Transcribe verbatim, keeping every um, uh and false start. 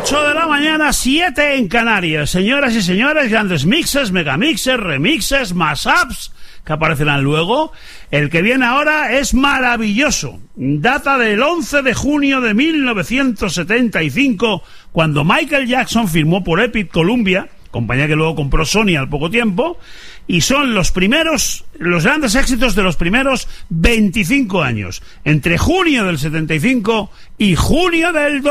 ocho de la mañana, siete en Canarias. Señoras y señores, grandes mixes, megamixes, remixes, mashups que aparecerán luego. El que viene ahora es maravilloso. Data del once de junio de mil novecientos setenta y cinco, cuando Michael Jackson firmó por Epic Columbia, compañía que luego compró Sony al poco tiempo, y son los primeros, los grandes éxitos de los primeros veinticinco años, entre junio del setenta y cinco y junio del